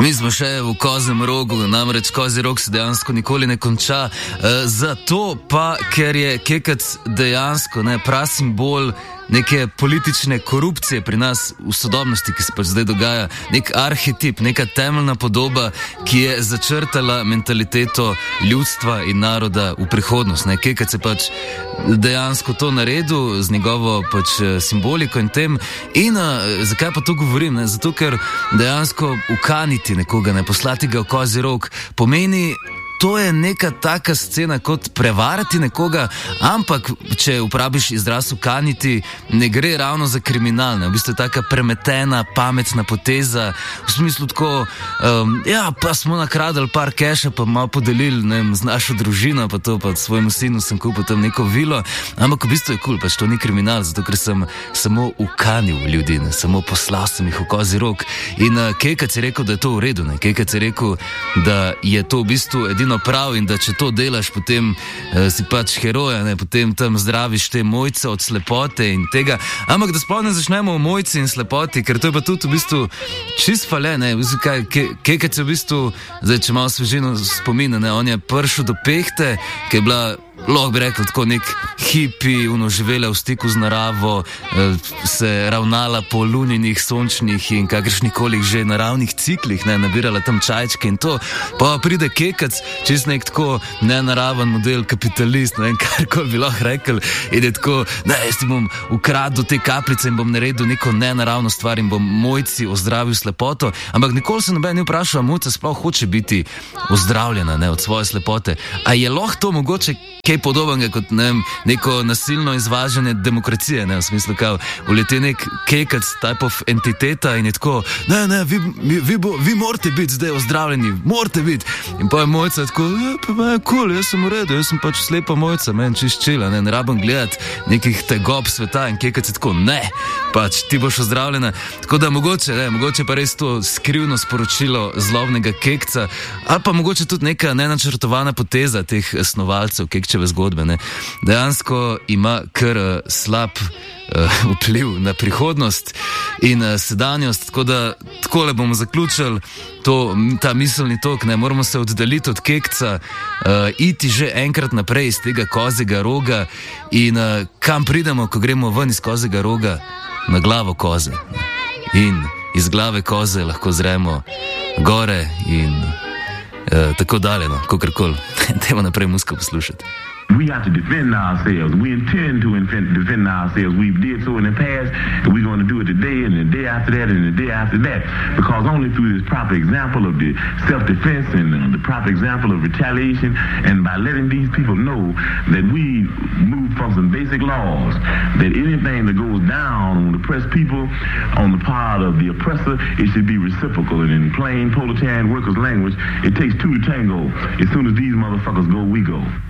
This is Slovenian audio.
Mi smo še v Kozjem rogu, namreč Kozji rog se dejansko nikoli ne konča, zato pa, ker je Kekec dejansko prasimbol neke politične korupcije pri nas v sodobnosti, ki se pač zdaj dogaja, nek arhetip, neka temeljna podoba, ki je začrtala mentaliteto ljudstva in naroda v prihodnost. Kekec je pač dejansko to naredil z njegovo pač simboliko in tem. In zakaj pa to govorim? Zato, ker dejansko ukaniti nekoga, poslati ga v Kozji rog, pomeni, to je neka taka scena kot prevarati nekoga, ampak če uporabiš izraz ukaniti, ne gre ravno za kriminal, v bistvu je taka premetena, pametna poteza, v smislu tako, pa smo nakradali par keša, pa malo podelili, z našo družino, pa to, pa svojemu sinu sem kupil tam neko vilo, ampak v bistvu je cool, pač to ni kriminal, zato ker sem samo ukanil ljudi, samo poslal sem jih v Kozji rog. In Kekec je rekel, da je to v redu, Kekec je rekel, da je to v bistvu edino prav in da če to delaš, potem si pač heroja, potem tam zdraviš te mojce od slepote in tega. Ampak da sploh ne začnemo o mojci in slepoti, ker to je pa tudi v bistvu čist fale, Kekec je v bistvu, zdaj če malo svežino spomina, on je prišel do Pehte, ki je bila, lahko bi rekel, tako nek hipi, živela v stiku z naravo, se ravnala po luninih, sončnih in kakršnikoli že naravnih ciklih, nabirala tam čajčke in to. Pa pride Kekec, čist nek tako nenaraven model kapitalist, karkoli bi lahko rekel, in je tako, jaz ti bom ukradil te kapljice in bom naredil neko nenaravno stvar in bom mojci ozdravil slepoto, ampak nikoli se noben ni vprašal, mojca sploh hoče biti ozdravljena od svoje slepote. A je lahko to mogoče kaj podobnega kot neko nasilno izvažanje demokracije, v smislu, kao, uleti nek Kekec, type of entiteta in je tako, vi morate biti zdaj ozdravljeni, morate biti. In pa je mojca tako, cool, jaz sem v redu, jaz sem pač slepa mojca, čist čila, ne rabim gledati nekih tegob sveta in Kekec je tako, pač ti boš ozdravljena. Tako da mogoče pa res to skrivno sporočilo zlobnega Kekca, ali pa mogoče tudi neka nenačrtovana poteza teh snovalcev Kekčeve zgodbe. Dejansko ima kar slab vpliv na prihodnost in sedanjost, tako da takole bomo zaključili ta miselni tok, moramo se oddaljiti od Kekca, iti že enkrat naprej iz tega Kozjega roga in kam pridemo, ko gremo ven iz Kozjega roga? Na glavo koze. In iz glave koze lahko zremo gore in tako dalje, kakorkoli. Dajmo naprej muziko poslušati. We have to defend ourselves. We intend to defend ourselves. We did so in the past, and we're going to do it today, and the day after that, and the day after that. Because only through this proper example of the self-defense and the proper example of retaliation, and by letting these people know that we move from some basic laws, that anything that goes down on the oppressed people, on the part of the oppressor, it should be reciprocal. And in plain proletarian workers' language, it takes two to tango. As soon as these motherfuckers go, we go.